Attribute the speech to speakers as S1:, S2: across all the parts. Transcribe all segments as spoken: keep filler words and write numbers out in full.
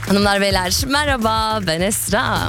S1: Hanımlar beyler merhaba, ben Esra.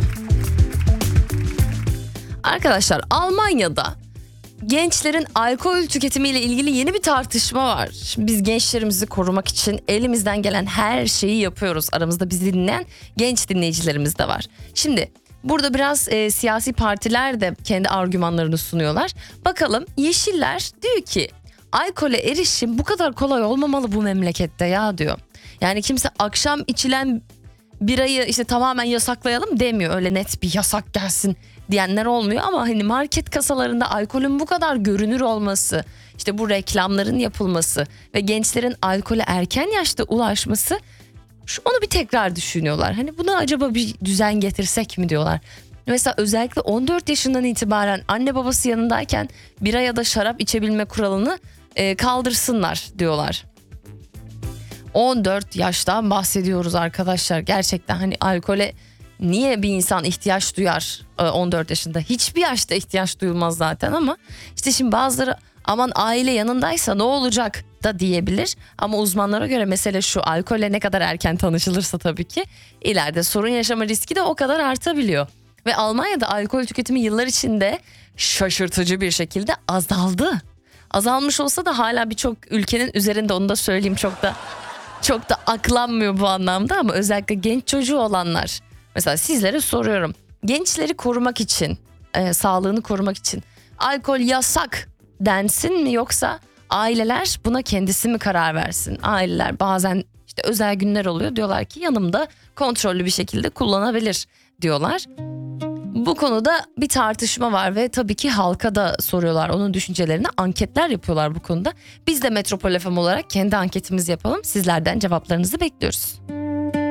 S1: Arkadaşlar, Almanya'da gençlerin alkol tüketimiyle ilgili yeni bir tartışma var. Şimdi biz gençlerimizi korumak için elimizden gelen her şeyi yapıyoruz. Aramızda bizi dinleyen genç dinleyicilerimiz de var. Şimdi burada biraz e, siyasi partiler de kendi argümanlarını sunuyorlar. Bakalım, Yeşiller diyor ki alkole erişim bu kadar kolay olmamalı bu memlekette ya diyor. Yani kimse akşam içilen birayı işte tamamen yasaklayalım demiyor. Öyle net bir yasak gelsin diyenler olmuyor ama hani market kasalarında alkolün bu kadar görünür olması, işte bu reklamların yapılması ve gençlerin alkole erken yaşta ulaşması, şu onu bir tekrar düşünüyorlar. Hani buna acaba bir düzen getirsek mi diyorlar. Mesela özellikle on dört yaşından itibaren anne babası yanındayken bira ya da şarap içebilme kuralını e, kaldırsınlar diyorlar. on dört yaştan bahsediyoruz arkadaşlar. Gerçekten hani alkole niye bir insan ihtiyaç duyar on dört yaşında? Hiçbir yaşta ihtiyaç duyulmaz zaten ama işte şimdi bazıları aman aile yanındaysa ne olacak da diyebilir. Ama uzmanlara göre mesele şu: alkolle ne kadar erken tanışılırsa tabii ki ileride sorun yaşama riski de o kadar artabiliyor. Ve Almanya'da alkol tüketimi yıllar içinde şaşırtıcı bir şekilde azaldı. Azalmış olsa da hala birçok ülkenin üzerinde, onu da söyleyeyim, çok da çok da aklanmıyor bu anlamda ama özellikle genç çocuğu olanlar. Mesela sizlere soruyorum. Gençleri korumak için, e, sağlığını korumak için alkol yasak densin mi, yoksa aileler buna kendisi mi karar versin? Aileler bazen işte özel günler oluyor, diyorlar ki yanımda kontrollü bir şekilde kullanabilir diyorlar. Bu konuda bir tartışma var ve tabii ki halka da soruyorlar onun düşüncelerini, anketler yapıyorlar bu konuda. Biz de Metropol F M olarak kendi anketimizi yapalım, sizlerden cevaplarınızı bekliyoruz.